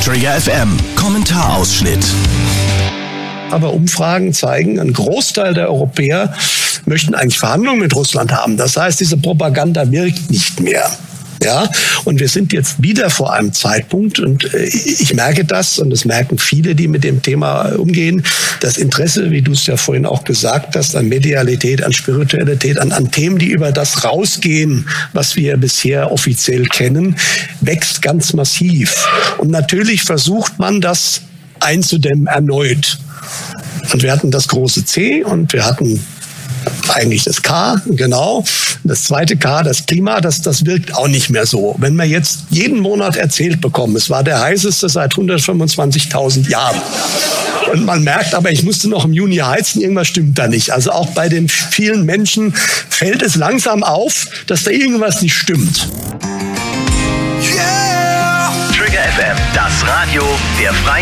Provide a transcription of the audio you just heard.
Trigger FM Kommentarausschnitt. Aber Umfragen zeigen, ein Großteil der Europäer möchten eigentlich Verhandlungen mit Russland haben. Das heißt, diese Propaganda wirkt nicht mehr. Ja, und wir sind jetzt wieder vor einem Zeitpunkt, und ich merke das, und das merken viele, die mit dem Thema umgehen, das Interesse, wie du es ja vorhin auch gesagt hast, an Medialität, an Spiritualität, an Themen, die über das rausgehen, was wir bisher offiziell kennen, wächst ganz massiv. Und natürlich versucht man, das einzudämmen erneut. Und wir hatten das große C und wir hatten eigentlich das K, genau. Das zweite K, das Klima, das wirkt auch nicht mehr so. Wenn wir jetzt jeden Monat erzählt bekommen, es war der heißeste seit 125.000 Jahren. Und man merkt aber, ich musste noch im Juni heizen, irgendwas stimmt da nicht. Also auch bei den vielen Menschen fällt es langsam auf, dass da irgendwas nicht stimmt. Trigger FM, das Radio der Freien